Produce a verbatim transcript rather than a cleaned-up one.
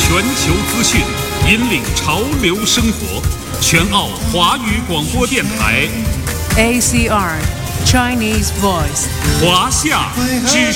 全球资讯，引领潮流生活。全澳华语广播电台 A C R Chinese Voice 华夏之声。